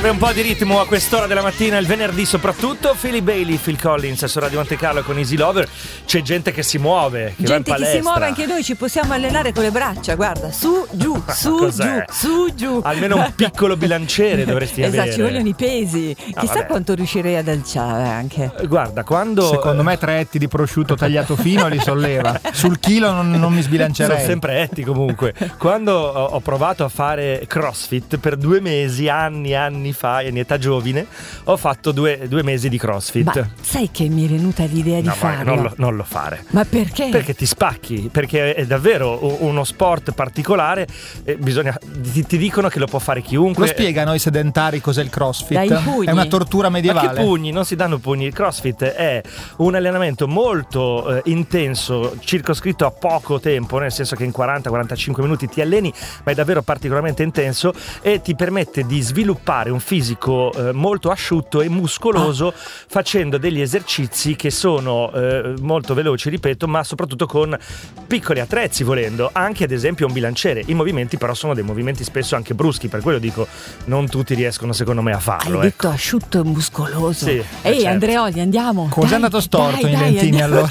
Serve un po' di ritmo a quest'ora della mattina, il venerdì soprattutto. Philly Bailey, Phil Collins su Radio Monte Carlo con Easy Lover. C'è gente che si muove, che va in palestra. Gente che si muove, anche noi ci possiamo allenare con le braccia, guarda, su, giù, su, giù, su, giù. Almeno un piccolo bilanciere dovresti avere. Esatto, ci vogliono i pesi. Chissà vabbè. quanto riuscirei ad alzare anche. Guarda, quando... Secondo me 3 etti di prosciutto tagliato fino li solleva. Sul chilo non mi sbilancerei. Sono sempre etti comunque. Quando ho provato a fare CrossFit per 2 mesi, anni fa, in età giovine, ho fatto due mesi di CrossFit. Ma sai che mi è venuta l'idea di farlo? Non lo fare. Ma perché? Perché ti spacchi, perché è davvero uno sport particolare. Ti dicono che lo può fare chiunque. Lo spiega a noi sedentari cos'è il CrossFit? Dai pugni. È una tortura medievale. Ma che pugni? Non si danno pugni. Il CrossFit è un allenamento molto intenso, circoscritto a poco tempo, nel senso che in 40-45 minuti ti alleni, ma è davvero particolarmente intenso e ti permette di sviluppare un fisico molto asciutto e muscoloso facendo degli esercizi che sono molto veloci, ripeto, ma soprattutto con piccoli attrezzi, volendo, anche ad esempio un bilanciere. I movimenti però sono dei movimenti spesso anche bruschi, per quello dico non tutti riescono secondo me a farlo. Hai detto asciutto e muscoloso. Sì, Ehi certo. Andreoli, andiamo. Cos'è andato storto in Lentini allora?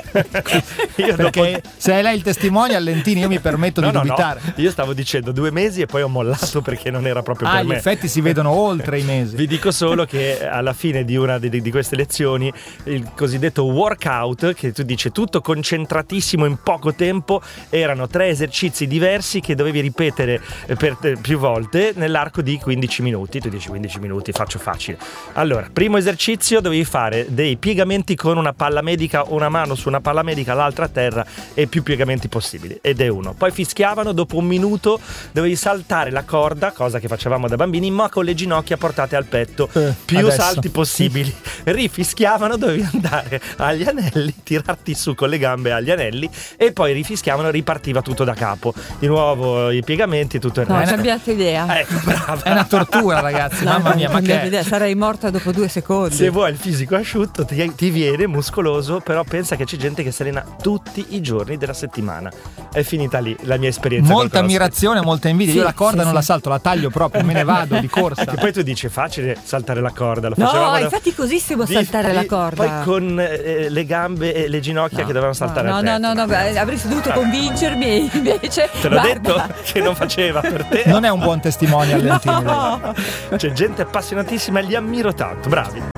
Perché se è lei il testimonial Lentini io mi permetto di dubitare. No. Io stavo dicendo 2 mesi e poi ho mollato perché non era proprio per gli me. effetti si vedono oltre i mesi. Vi dico solo che alla fine di una di queste lezioni, il cosiddetto workout, che tu dici tutto concentratissimo in poco tempo, erano 3 esercizi diversi che dovevi ripetere per più volte nell'arco di 15 minuti. Tu dici 15 minuti, faccio facile. Allora, primo esercizio, dovevi fare dei piegamenti con una palla medica, una mano su una palla medica, l'altra a terra e più piegamenti possibili. Ed è uno. Poi fischiavano, dopo un minuto dovevi saltare la corda, cosa che facevamo da bambini, ma con le ginocchia portate al petto, più adesso. salti possibili. Rifischiavano, dovevi andare agli anelli, tirarti su con le gambe agli anelli e poi rifischiavano, ripartiva tutto da capo. Di nuovo i piegamenti e tutto il No, ho resto. cambiato idea. Ecco, brava. È una tortura, ragazzi. No, Mamma mia, ho ma cambiato che idea. Sarei morta dopo 2 secondi. Se vuoi il fisico asciutto ti viene muscoloso, però pensa che c'è gente che si allena tutti i giorni della settimana. È finita lì la mia esperienza. molta ammirazione, molta invidia. Io la corda non la salto, la taglio proprio, me ne vado di corsa. Che poi tu dici è facile saltare la corda, lo No, facevamo infatti così si può saltare la corda. Poi con le gambe e le ginocchia che dovevano saltare al petto. No, avresti dovuto convincermi e invece Te l'ho guarda. detto che non faceva per te. Non è un buon testimonial Lentini. No. C'è gente appassionatissima, li ammiro tanto, bravi.